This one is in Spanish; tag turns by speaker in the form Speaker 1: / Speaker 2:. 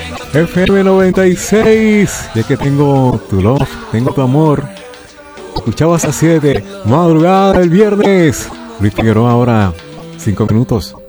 Speaker 1: FM 96, ya que tengo tu love, tengo tu amor. Escuchabas a 7, madrugada del viernes. Luis Figueroa ahora, 5 minutos.